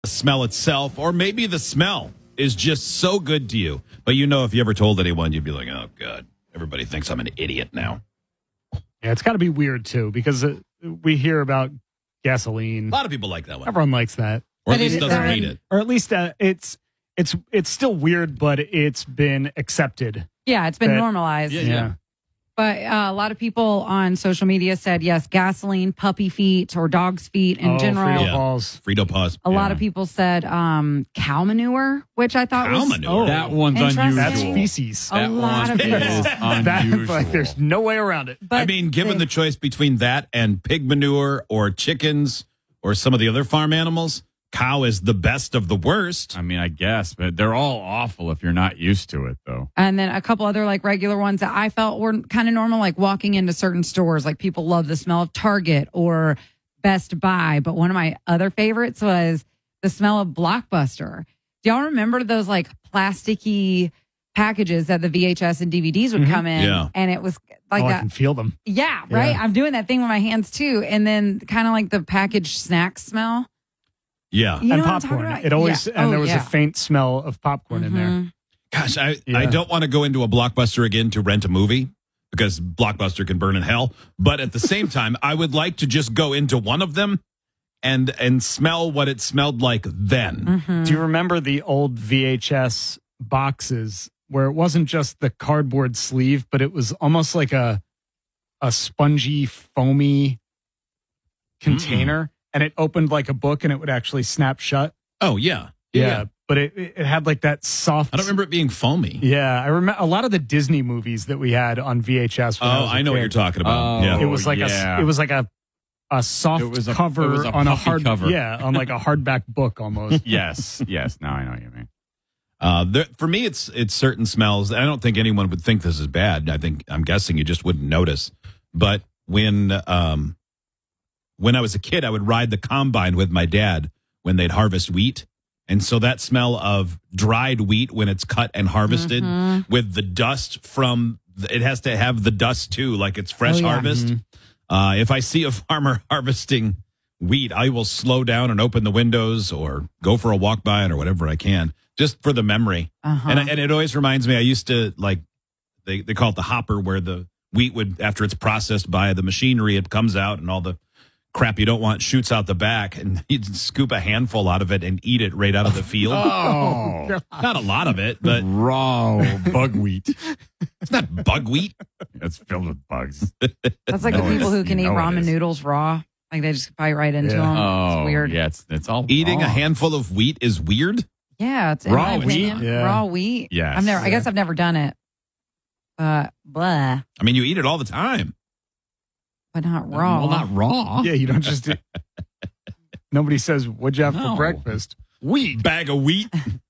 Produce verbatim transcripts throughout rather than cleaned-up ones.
the smell itself, or maybe the smell is just so good to you. But you know, if you ever told anyone, you'd be like, oh, God, everybody thinks I'm an idiot now. Yeah, it's got to be weird, too, because uh, we hear about gasoline. A lot of people like that one. Everyone likes that. Or at But least it- doesn't uh, hate it. Or at least uh, it's it's it's still weird, but it's been accepted. Yeah, it's been That- normalized. Yeah, Yeah. But uh, a lot of people on social media said, yes, gasoline, puppy feet, or dog's feet in oh, general. Frito Yeah. Balls. Frito Paws. A lot Yeah. of people said um, cow manure, which I thought Cow was manure? Oh, That one's Interesting. unusual. That's feces. a That lot one of people. is That, unusual. like, there's no way around it. But I mean, given they- the choice between that and pig manure or chickens or some of the other farm animals, cow is the best of the worst. I mean, I guess, but they're all awful if you're not used to it, though. And then a couple other like regular ones that I felt were kind of normal, like walking into certain stores. Like people love the smell of Target or Best Buy. But one of my other favorites was the smell of Blockbuster. Do y'all remember those like plasticky packages that the V H S and D V Ds would Mhm. come in? Yeah. And it was like oh, I that. can feel them. Yeah, right. Yeah. I'm doing that thing with my hands too. And then kind of like the packaged snack smell. Yeah. You know and what I'm talking popcorn. about? It always Yeah. and Oh, there was yeah. a faint smell of popcorn in there. Mhm. Gosh, I, Yeah. I don't want to go into a Blockbuster again to rent a movie because Blockbuster can burn in hell. But at the same time, I would like to just go into one of them and and smell what it smelled like then. Mhm. Do you remember the old V H S boxes where it wasn't just the cardboard sleeve, but it was almost like a a spongy, foamy container, and it opened like a book, and it would actually snap shut? Oh, yeah. Yeah, but it it had like that soft. I don't remember it being foamy. Yeah, I remember a lot of the Disney movies that we had on V H S. Oh, When I, was a I know what kid. you're talking about. Oh. yeah. It was like yeah. a it was like a a soft It was a- cover it was a on a puffy hard cover. yeah on like a hardback book almost. Yes, yes. Now I know what you mean. Uh, there, for me, it's it's certain smells. I don't think anyone would think this is bad. I think I'm guessing you just wouldn't notice. But when um, when I was a kid, I would ride the combine with my dad when they'd harvest wheat, and so that smell of dried wheat when it's cut and harvested with the dust from it has to have the dust too, like it's fresh Oh, yeah. harvest. Uh, if I see a farmer harvesting wheat, I will slow down and open the windows or go for a walk by it or whatever I can, just for the memory. Uh-huh. And and it always reminds me. I used to like they they call it the hopper, where the wheat would, after it's processed by the machinery, it comes out and all the crap you don't want shoots out the back, and you'd scoop a handful out of it and eat it right out of the field. Oh, Not a lot of it, but raw bugwheat. it's not buckwheat. It's filled with bugs. That's like No, the people it's- who can you eat know it ramen is. noodles raw. Like they just bite right into Yeah. them. Oh, It's weird. Yeah, it's, it's all Eating a wrong. handful of wheat is weird. Yeah, it's in Raw my wheat? opinion. Yeah. Raw wheat. Yes. I've never. I Yeah. guess I've never done it. But blah, I mean, you eat it all the time. but not raw. Well, not raw. Yeah, you don't just. Nobody says, "What'd you have No. for breakfast?" Wheat bag of wheat.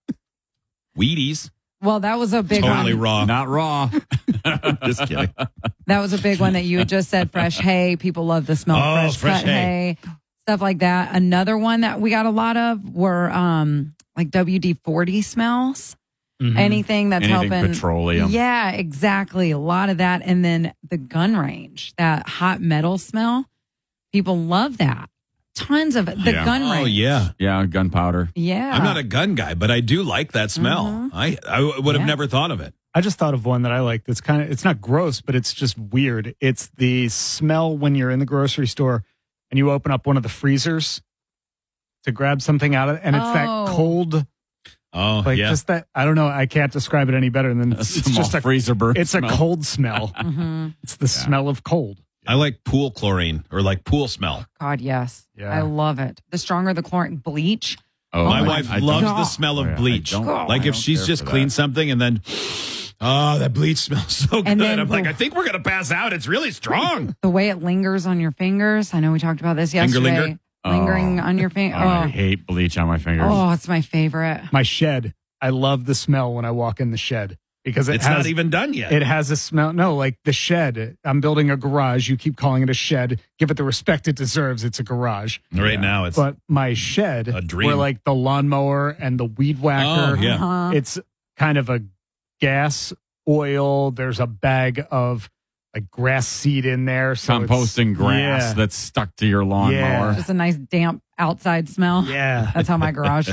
Wheaties. Well, that was a big Totally one. raw. Not raw. Just kidding. That was a big one that you had just said. Fresh hay. People love the smell of Oh, fresh, fresh cut hay. Stuff like that. Another one that we got a lot of were um like W D forty smells. Mhm. Anything that's Anything helping petroleum. Yeah, exactly. A lot of that. And then the gun range, that hot metal smell. People love that. Tons of it. The Yeah. gun Oh range. yeah. Yeah, gunpowder. Yeah. I'm not a gun guy, but I do like that smell. Mhm. I I would have Yeah. never thought of it. I just thought of one that I like. That's kind of. It's not gross, but it's just weird. It's the smell when you're in the grocery store and you open up one of the freezers to grab something out of it, and it's Oh. that cold, Oh like yeah. just that. I don't know. I can't describe it any better than A it's, it's small just a. freezer burn. It's smell. a cold smell. hmm It's the smell of cold. I like pool chlorine or like pool smell. God, yes. Yeah. I love it. The stronger the chlorine bleach. Oh, My I- wife I don't- loves God. the smell Oh, of yeah, I bleach. don't- Like I if don't she's care just for cleaned that. something and then, oh, that bleach smells so And good. then I'm like, the- I think we're gonna pass out. It's really strong. The way it lingers on your fingers. I know we talked about this Finger yesterday. linger? Lingering Oh. on your finger. I Oh. hate bleach on my fingers. oh, it's my favorite. My shed. I love the smell when I walk in the shed because it It's has not even done yet. it has a smell. No, like the shed. I'm building a garage. You keep calling it a shed. Give it the respect it deserves. It's a garage. right Yeah. now, it's But my shed, A dream. where like the lawnmower and the weed whacker, Oh, yeah. Uh-huh. it's kind of a gas oil. There's a bag of like grass seed in there. So it's- Composting grass Yeah. that's stuck to your lawnmower. Yeah. Just a nice damp outside smell. Yeah. That's how my garage